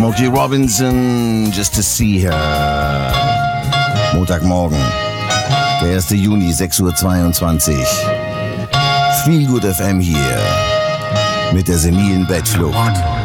Smokey Robinson, Just to See Her. Montagmorgen, der 1. Juni, 6:22 Uhr. Feelgood FM hier mit der senilen Bettflucht.